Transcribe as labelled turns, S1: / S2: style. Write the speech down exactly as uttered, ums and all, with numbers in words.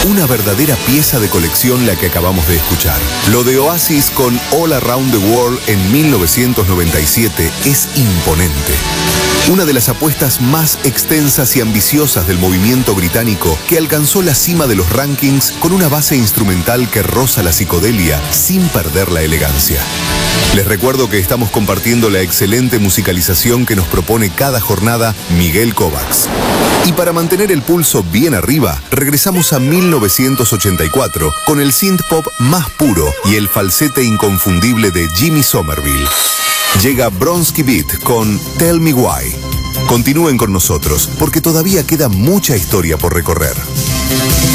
S1: Una verdadera pieza de colección la que acabamos de escuchar. Lo de Oasis con All Around the World en mil novecientos noventa y siete es imponente. Una de las apuestas más extensas y ambiciosas del movimiento británico, que alcanzó la cima de los rankings con una base instrumental que roza la psicodelia sin perder la elegancia. Les recuerdo que estamos compartiendo la excelente musicalización que nos propone cada jornada Miguel Kovacs. Y para mantener el pulso bien arriba, regresamos a mil novecientos ochenta y cuatro con el synth pop más puro y el falsete inconfundible de Jimmy Somerville. Llega Bronski Beat con Tell Me Why. Continúen con nosotros, porque todavía queda mucha historia por recorrer.